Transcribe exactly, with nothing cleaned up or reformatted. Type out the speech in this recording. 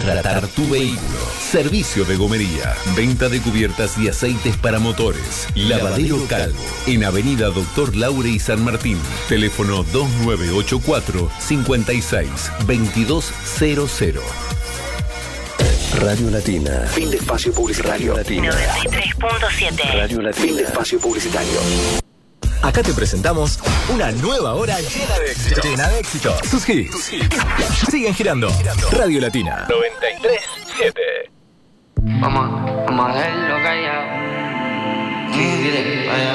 tratar tu vehículo. Servicio de gomería, venta de cubiertas y aceites para motores. Lavadero Calvo, en Avenida Doctor Laure y San Martín. Teléfono dos nueve ocho cuatro, cinco seis, dos dos cero cero. Radio Latina. Fin de espacio publicitario. Radio Latina. noventa y tres punto siete. Radio Latina. Fin de espacio publicitario. Acá te presentamos una nueva hora llena de éxito. Llena de éxito. Sus hits. Tus hits. Siguen girando. Radio Latina. noventa y tres punto siete. Vamos, vamos a verlo callado. Sí, dile, vaya.